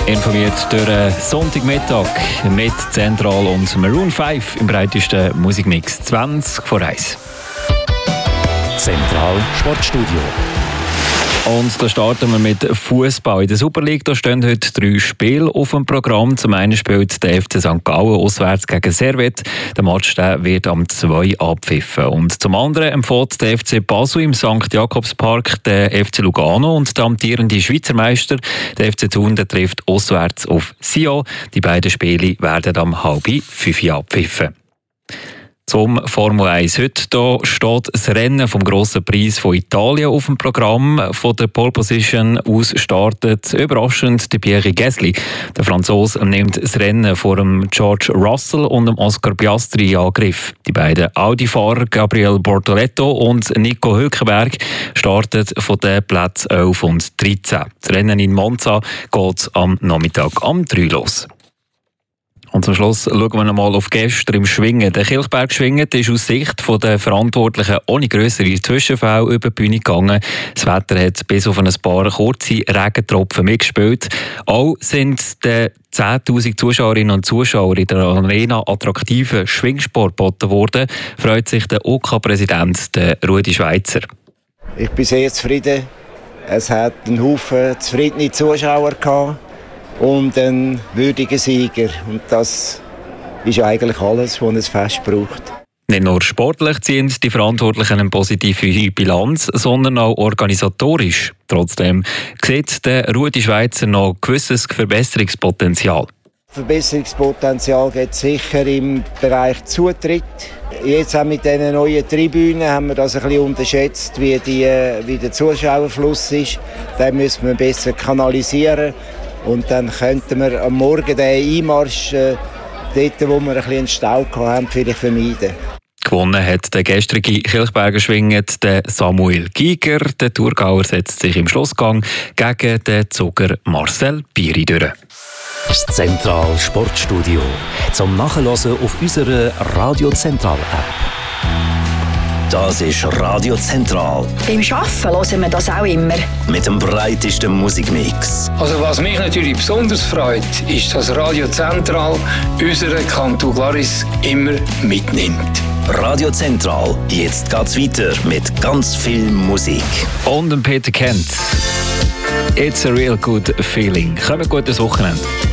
Informiert durch den Sonntagmittag mit Zentral und Maroon 5 im breitesten Musikmix 20 vor 1. Zentral Sportstudio. Und da starten wir mit Fußball. In der Super League da stehen heute 3 Spiele auf dem Programm. Zum einen spielt der FC St. Gallen auswärts gegen Servette. Der Match wird am 2 abpfiffen. Und zum anderen empfiehlt der FC Basel im St. Jakobspark den FC Lugano. Und der amtierende Schweizer Meister, der FC Thun, der trifft auswärts auf Sion. Die beiden Spiele werden am 4:30 abpfiffen. Zum Formel 1. Heute da steht das Rennen vom grossen Preis von Italien auf dem Programm. Von der Pole Position aus startet überraschend der Pierre Gasly. Der Franzose nimmt das Rennen vor dem George Russell und dem Oscar Piastri in Angriff. Die beiden Audi-Fahrer Gabriel Bortoletto und Nico Hülkenberg starten von den Plätzen 11 und 13. Das Rennen in Monza geht am Nachmittag am 3 los. Und zum Schluss schauen wir noch mal auf gestern im Schwingen. Der Kilchberg Schwingen ist aus Sicht der Verantwortlichen ohne grössere Zwischenfälle über die Bühne gegangen. Das Wetter hat bis auf ein paar kurze Regentropfen mitgespielt. Auch sind den 10'000 Zuschauerinnen und Zuschauer in der Arena attraktiven Schwingsport geboten worden, freut sich der OK-Präsident, Rudi Schweizer. Ich bin sehr zufrieden. Es hat einen Haufen zufriedene Zuschauer gehabt. Und einen würdigen Sieger. Und das ist eigentlich alles, was ein Fest braucht. Nicht nur sportlich ziehen die Verantwortlichen eine positive Bilanz, sondern auch organisatorisch. Trotzdem sieht der Rudi Schweizer noch gewisses Verbesserungspotenzial. Verbesserungspotenzial gibt es sicher im Bereich Zutritt. Jetzt auch mit diesen neuen Tribünen haben wir das ein bisschen unterschätzt, wie der Zuschauerfluss ist. Den müssen wir besser kanalisieren. Und dann könnten wir am Morgen den Einmarsch, dort wo wir ein bisschen Stau hatten, vielleicht vermeiden. Gewonnen hat der gestrige Kilchberger Schwingen der Samuel Giger. Der Thurgauer setzt sich im Schlussgang gegen den Zuger Marcel Biri durch. Das Zentral Sportstudio. Zum Nachhören auf unserer Radio Zentral App. Das ist Radio Zentral. Beim Arbeiten hören wir das auch immer. Mit dem breitesten Musikmix. Also was mich natürlich besonders freut, ist, dass Radio Zentral unseren Kanton Glaris immer mitnimmt. Radio Zentral. Jetzt geht's weiter mit ganz viel Musik. Und Peter Kent. It's a real good feeling. Kommt gutes Wochenende.